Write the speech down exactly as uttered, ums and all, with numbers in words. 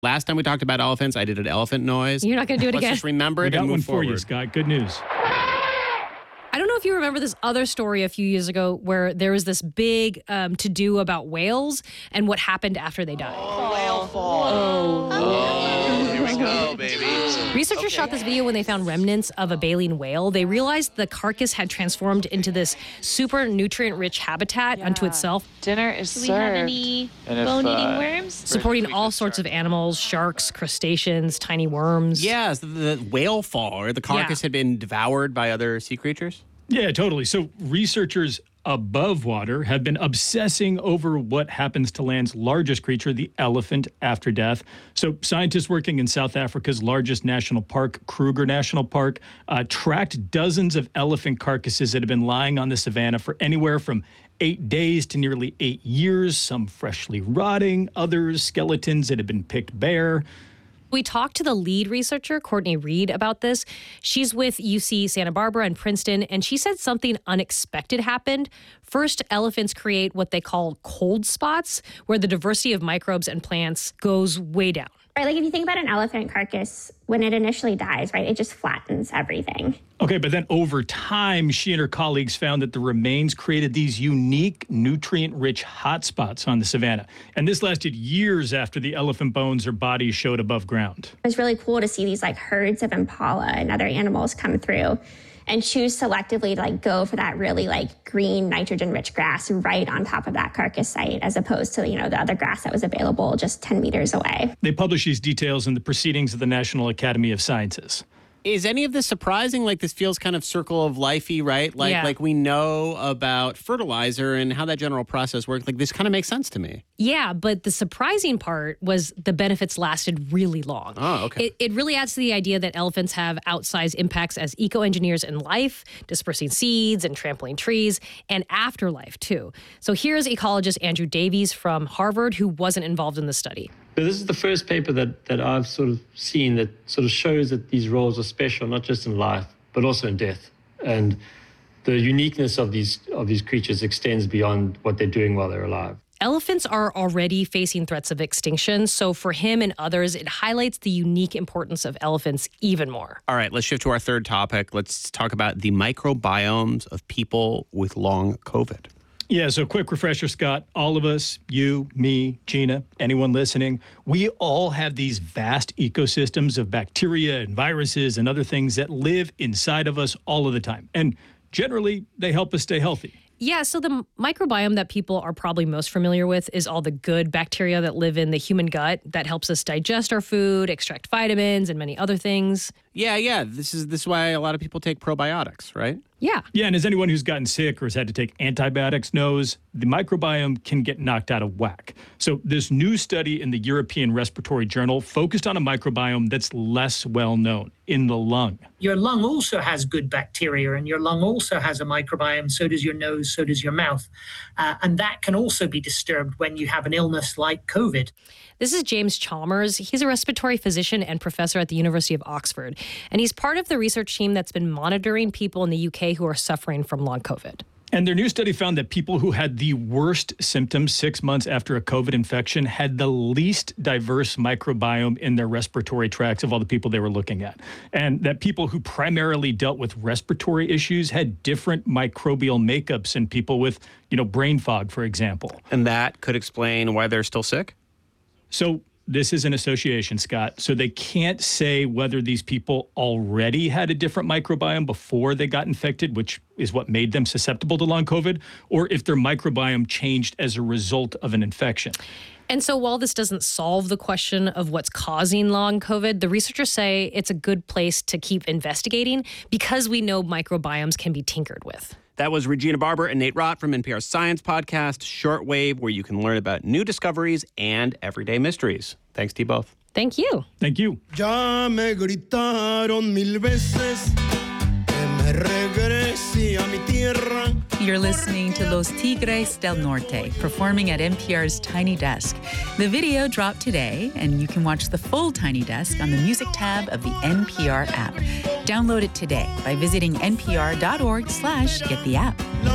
Last time we talked about elephants, I did an elephant noise. You're not going to do it Let's again. just remember We it got and one move for forward. you, Scott. Good news. I don't know if you remember this other story a few years ago where there was this big um, to-do about whales and what happened after they died. Oh, whale fall. Oh. oh. Here we go, baby. Researchers Okay. shot this video when they found remnants of a baleen whale. They realized the carcass had transformed into this super nutrient-rich habitat Yeah. unto itself, Dinner is Do we served. have any And if, bone-eating uh, worms? supporting all sorts of animals, sharks, crustaceans, tiny worms. Yes, the, the whale fall, or the carcass Yeah. had been devoured by other sea creatures. Yeah, totally. So researchers above water have been obsessing over what happens to land's largest creature, the elephant, after death. So scientists working in South Africa's largest national park, Kruger National Park, uh, tracked dozens of elephant carcasses that have been lying on the savannah for anywhere from eight days to nearly eight years, some freshly rotting, others skeletons that have been picked bare. We talked to the lead researcher, Courtney Reed, about this. She's with U C Santa Barbara and Princeton, and she said something unexpected happened. First, elephants create what they call cold spots, where the diversity of microbes and plants goes way down. Right, like if you think about an elephant carcass, when it initially dies, right, it just flattens everything. Okay, but then over time, she and her colleagues found that the remains created these unique nutrient-rich hotspots on the savanna. And this lasted years after the elephant bones or bodies showed above ground. It was really cool to see these like herds of impala and other animals come through and choose selectively to like go for that really like green nitrogen-rich grass right on top of that carcass site, as opposed to, you know, the other grass that was available just ten meters away. They published these details in the Proceedings of the National Academy of Sciences. Is any of this surprising? Like, this feels kind of circle of lifey, right? Like, Yeah. like we know about fertilizer and how that general process works. Like, this kind of makes sense to me. Yeah, but the surprising part was the benefits lasted really long. Oh, okay. It, it really adds to the idea that elephants have outsized impacts as eco-engineers in life, dispersing seeds and trampling trees, and afterlife, too. So here's ecologist Andrew Davies from Harvard, who wasn't involved in the study. So this is the first paper that, that I've sort of seen that sort of shows that these roles are special, not just in life, but also in death. And the uniqueness of these of these creatures extends beyond what they're doing while they're alive. Elephants are already facing threats of extinction, so for him and others, it highlights the unique importance of elephants even more. All right, let's shift to our third topic. Let's talk about the microbiomes of people with long COVID. Yeah, so quick refresher, Scott. All of us, you, me, Gina, anyone listening, we all have these vast ecosystems of bacteria and viruses and other things that live inside of us all of the time. And generally, they help us stay healthy. Yeah, so the microbiome that people are probably most familiar with is all the good bacteria that live in the human gut that helps us digest our food, extract vitamins, and many other things. Yeah, yeah. This is this is why a lot of people take probiotics, right? Yeah. Yeah, and as anyone who's gotten sick or has had to take antibiotics knows, the microbiome can get knocked out of whack. So this new study in the European Respiratory Journal focused on a microbiome that's less well known, in the lung. Your lung also has good bacteria, and your lung also has a microbiome. So does your nose, so does your mouth. Uh, and that can also be disturbed when you have an illness like COVID. This is James Chalmers. He's a respiratory physician and professor at the University of Oxford. And he's part of the research team that's been monitoring people in the U K who are suffering from long COVID. And their new study found that people who had the worst symptoms six months after a COVID infection had the least diverse microbiome in their respiratory tracts of all the people they were looking at. And that people who primarily dealt with respiratory issues had different microbial makeups in people with, you know, brain fog, for example. And that could explain why they're still sick? So this is an association, Scott. So they can't say whether these people already had a different microbiome before they got infected, which is what made them susceptible to long COVID, or if their microbiome changed as a result of an infection. And so while this doesn't solve the question of what's causing long COVID, the researchers say it's a good place to keep investigating because we know microbiomes can be tinkered with. That was Regina Barber and Nate Rott from N P R's science podcast, Shortwave, where you can learn about new discoveries and everyday mysteries. Thanks to you both. Thank you. Thank you. Ya me gritaron mil veces que me regrese a mi tierra. You're listening to Los Tigres del Norte, performing at N P R's Tiny Desk. The video dropped today, and you can watch the full Tiny Desk on the music tab of the N P R app. Download it today by visiting npr.org slash get the app.